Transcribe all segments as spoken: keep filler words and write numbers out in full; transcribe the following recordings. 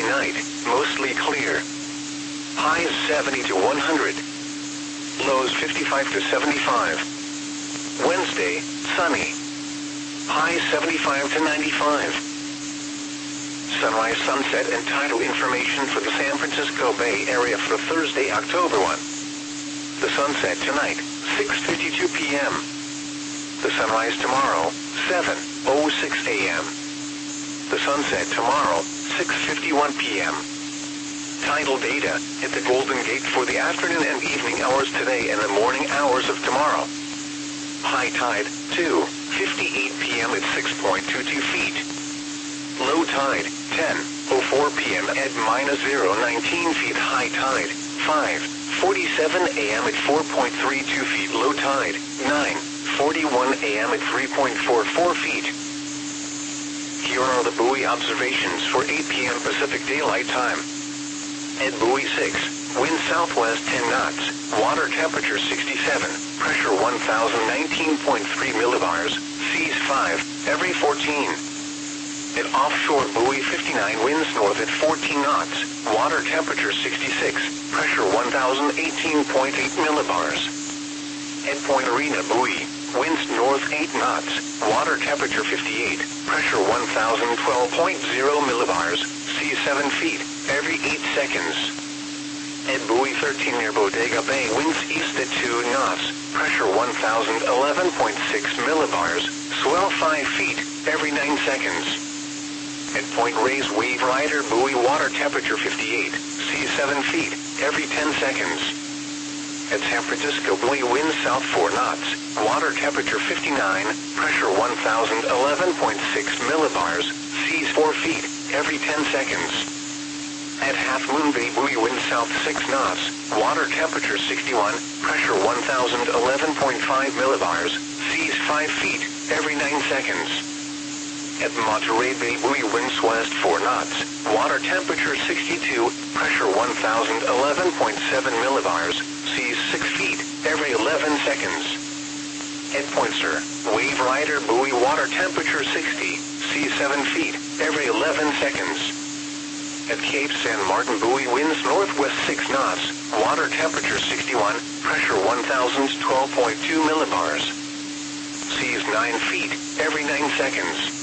night, mostly clear. Highs seventy to one hundred. Lows fifty-five to seventy-five. Wednesday, sunny. Highs seventy-five to ninety-five. Sunrise, sunset, and tidal information for the San Francisco Bay Area for Thursday, October first. The sunset tonight, six fifty-two p m The sunrise tomorrow, seven oh six a m The sunset tomorrow, six fifty-one p m Tidal data at the Golden Gate for the afternoon and evening hours today and the morning hours of tomorrow. High tide, two fifty-eight p m at six point two two feet. Low tide, ten oh four p m at minus zero nineteen feet. High tide, five forty-seven a m at four point three two feet. Low tide, nine forty-one a m at three point four four feet. Here are the buoy observations for eight p m Pacific Daylight Time. At buoy six, wind southwest ten knots, water temperature sixty-seven, pressure one thousand nineteen point three millibars, seas five, every fourteen. At offshore buoy fifty-nine, winds north at fourteen knots, water temperature sixty-six, pressure one thousand eighteen point eight millibars. At Point Arena buoy, winds north eight knots, water temperature fifty-eight, pressure one thousand twelve point zero millibars, seas seven feet, every eight seconds. At buoy thirteen near Bodega Bay, winds east at two knots, pressure one thousand eleven point six millibars, swell five feet, every nine seconds. At Point Reyes Wave Rider buoy, water temperature fifty-eight, seas seven feet, every ten seconds. At San Francisco buoy, winds south four knots, water temperature fifty-nine, pressure one thousand eleven point six millibars, seas four feet, every ten seconds. At Half Moon Bay buoy, wind south six knots, water temperature sixty-one, pressure one thousand eleven point five millibars, seas five feet, every nine seconds. At Monterey Bay buoy, winds west four knots, water temperature sixty-two, pressure one thousand eleven point seven millibars, seas six feet, every eleven seconds. At Point Sur, Wave Rider buoy, water temperature sixty, seas seven feet, every eleven seconds. At Cape San Martin buoy, winds northwest six knots, water temperature sixty-one, pressure one thousand twelve point two millibars. Seas nine feet, every nine seconds.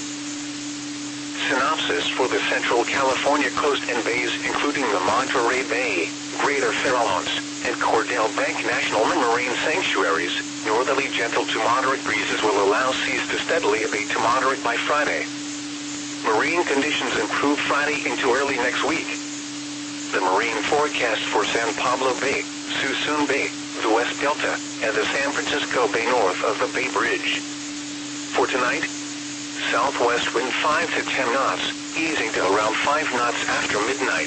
Synopsis for the Central California coast and bays, including the Monterey Bay, Greater Farallones, and Cordell Bank National Marine Sanctuaries, northerly gentle to moderate breezes will allow seas to steadily abate to moderate by Friday. Marine conditions improve Friday into early next week. The marine forecast for San Pablo Bay, Suisun Bay, the West Delta, and the San Francisco Bay north of the Bay Bridge. For tonight, southwest wind five to ten knots, easing to around five knots after midnight.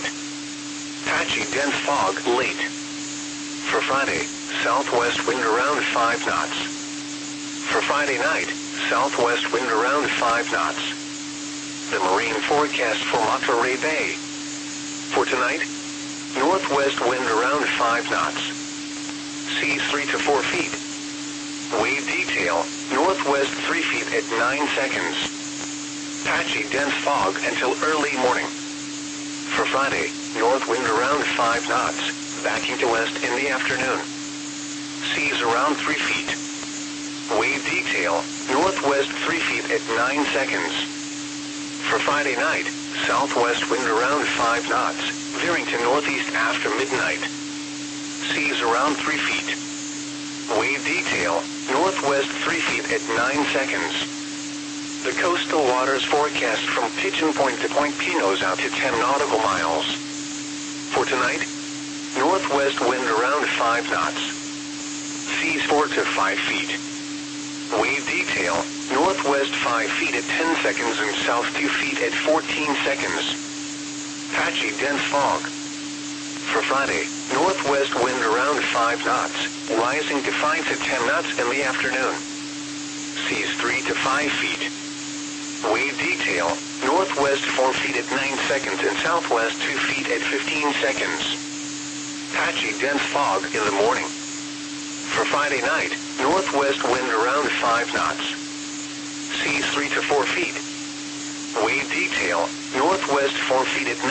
Patchy dense fog late. For Friday, southwest wind around five knots. For Friday night, southwest wind around five knots. The marine forecast for Monterey Bay. For tonight, northwest wind around five knots. Seas three to four feet. Wave detail, northwest three feet at nine seconds. Patchy dense fog until early morning. For Friday, north wind around five knots, backing to west in the afternoon. Seas around three feet. Wave detail, northwest three feet at nine seconds. For Friday night, southwest wind around five knots, veering to northeast after midnight. Seas around three feet. Wave detail, northwest three feet at nine seconds. The coastal waters forecast from Pigeon Point to Point Pinos out to ten nautical miles. For tonight, northwest wind around five knots. Seas four to five feet. Wave detail, northwest five feet at ten seconds and south two feet at fourteen seconds. Patchy dense fog. For Friday, northwest wind around five knots, rising to five to ten knots in the afternoon. Seas three to five feet. Wave detail, northwest four feet at nine seconds and southwest two feet at fifteen seconds. Patchy dense fog in the morning. For Friday night, northwest wind around five knots. Seas three to four feet. Wave detail, northwest four feet at nine.